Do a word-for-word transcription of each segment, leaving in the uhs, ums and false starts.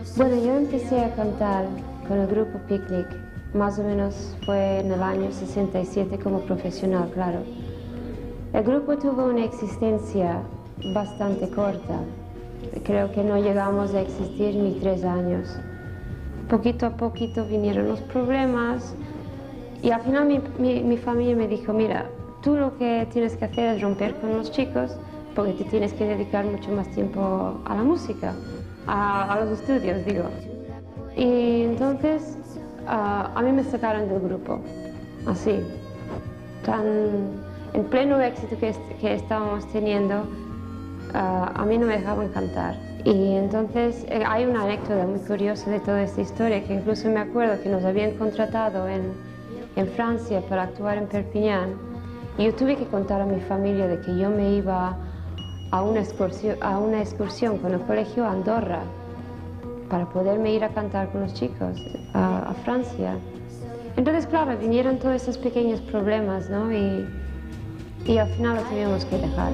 Bueno, yo empecé a cantar con el grupo Picnic, más o menos fue en el año sesenta y siete como profesional, claro. El grupo tuvo una existencia bastante corta, creo que no llegamos a existir ni tres años. Poquito a poquito vinieron los problemas y al final mi, mi, mi familia me dijo, mira, tú lo que tienes que hacer es romper con los chicos porque te tienes que dedicar mucho más tiempo a la música, a, a los estudios, digo. Y entonces uh, a mí me sacaron del grupo, así, tan en pleno éxito que, que estábamos teniendo, uh, a mí no me dejaban cantar. Y entonces eh, hay una anécdota muy curiosa de toda esta historia, que incluso me acuerdo que nos habían contratado en, en Francia para actuar en Perpiñán, y yo tuve que contar a mi familia de que yo me iba a una excursión, a una excursión con el colegio a Andorra para poderme ir a cantar con los chicos a, a Francia. Entonces, claro, vinieron todos esos pequeños problemas, ¿no? Y, y al final lo tuvimos que dejar.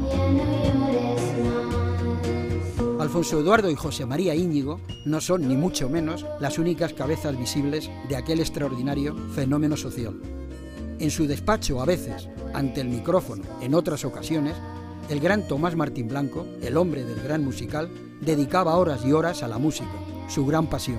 Alfonso Eduardo y José María Íñigo no son, ni mucho menos, las únicas cabezas visibles de aquel extraordinario fenómeno social. En su despacho, a veces, ante el micrófono, en otras ocasiones, el gran Tomás Martín Blanco, el hombre del gran musical, dedicaba horas y horas a la música, su gran pasión.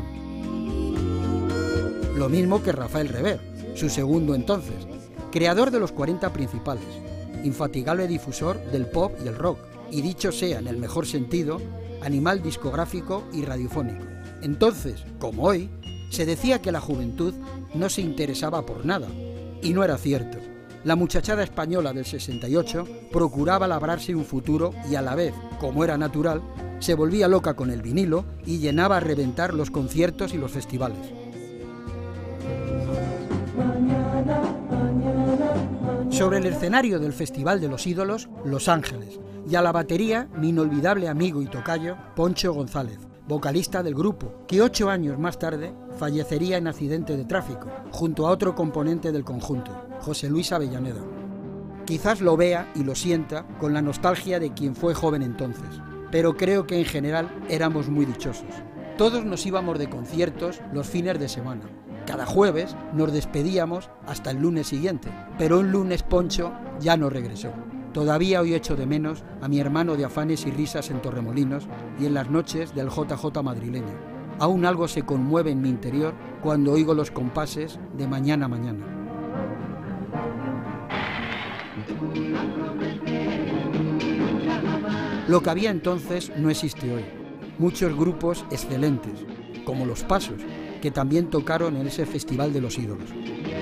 Lo mismo que Rafael Rever, su segundo entonces, creador de los cuarenta principales, infatigable difusor del pop y el rock, y dicho sea en el mejor sentido, animal discográfico y radiofónico. Entonces, como hoy, se decía que la juventud no se interesaba por nada, y no era cierto. La muchachada española del sesenta y ocho procuraba labrarse un futuro y a la vez, como era natural, se volvía loca con el vinilo y llenaba a reventar los conciertos y los festivales. Sobre el escenario del Festival de los Ídolos, Los Ángeles, y a la batería mi inolvidable amigo y tocayo Poncho González, vocalista del grupo, que ocho años más tarde fallecería en accidente de tráfico, junto a otro componente del conjunto, José Luis Avellaneda. Quizás lo vea y lo sienta con la nostalgia de quien fue joven entonces, pero creo que en general éramos muy dichosos. Todos nos íbamos de conciertos los fines de semana. Cada jueves nos despedíamos hasta el lunes siguiente, pero un lunes Poncho ya no regresó. Todavía hoy echo de menos a mi hermano de afanes y risas en Torremolinos y en las noches del J J madrileño. Aún algo se conmueve en mi interior cuando oigo los compases de Mañana Mañana. Lo que había entonces no existe hoy. Muchos grupos excelentes, como Los Pasos, que también tocaron en ese Festival de los Ídolos.